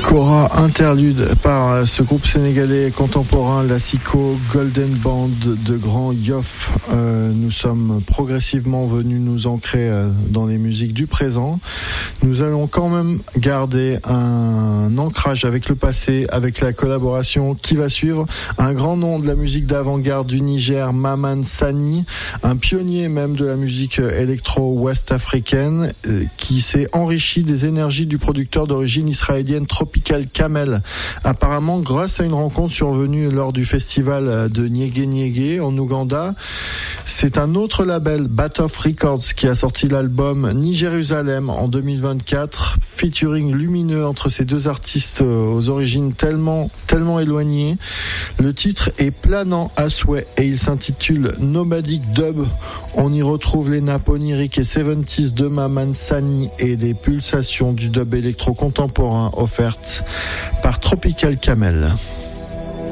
Cora interlude par ce groupe sénégalais contemporain, la Siko Golden Band de Grand Yoff. Nous sommes progressivement venus nous ancrer dans les musiques du présent. Nous allons quand même garder un ancrage avec le passé, avec la collaboration qui va suivre. Un grand nom de la musique d'avant-garde du Niger, Maman Sani, un pionnier même de la musique électro-ouest africaine, qui s'est enrichi des énergies du producteur d'origine israélienne Tropical Camel, apparemment grâce à une rencontre survenue lors du festival de Nyege Nyege en Ouganda. C'est un autre label, Batoff Records, qui a sorti l'album Ni Jérusalem en 2024, featuring lumineux entre ces deux artistes aux origines tellement éloignées. Le titre est planant à souhait et il s'intitule Nomadic Dub. On y retrouve les nappes oniriques et 70s de Maman Sani et des pulsations du dub électro contemporain offertes par Tropical Camel.